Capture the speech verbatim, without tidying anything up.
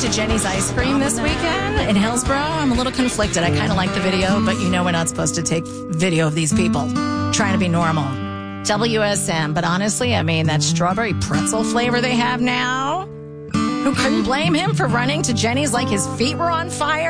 to Jenny's Ice Cream this weekend in Hillsborough. I'm a little conflicted. I kind of like the video, but you know we're not supposed to take video of these people trying to be normal. W S M, but honestly, I mean, that strawberry pretzel flavor they have now, who couldn't blame him for running to Jenny's like his feet were on fire?